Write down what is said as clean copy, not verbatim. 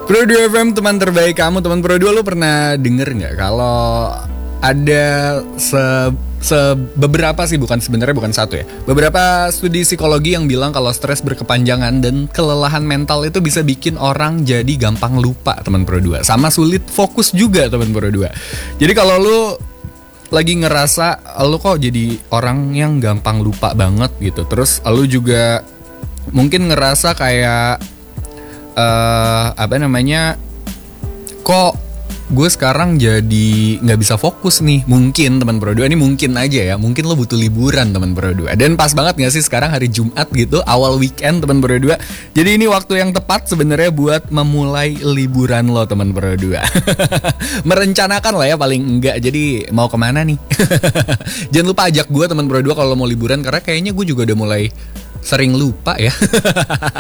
Pro 2 FM, teman terbaik kamu. Teman Pro 2, lu pernah denger nggak kalau ada beberapa sih, sebenarnya bukan satu ya, beberapa studi psikologi yang bilang kalau stres berkepanjangan dan kelelahan mental itu bisa bikin orang jadi gampang lupa, teman Pro 2, sama sulit fokus juga, teman Pro 2. Jadi kalau lu lagi ngerasa lu kok jadi orang yang gampang lupa banget gitu, terus lu juga mungkin ngerasa kayak kok gue sekarang jadi nggak bisa fokus nih. Mungkin teman Pro 2, ini mungkin aja ya, mungkin lo butuh liburan, teman Pro 2. Dan pas banget nggak sih sekarang hari Jumat gitu, awal weekend, teman Pro 2. Jadi ini waktu yang tepat sebenarnya buat memulai liburan lo, teman Pro 2. Merencanakan lah ya paling enggak. Jadi mau kemana nih? Jangan lupa ajak gue, teman Pro 2, kalau mau liburan, karena kayaknya gue juga udah mulai sering lupa ya.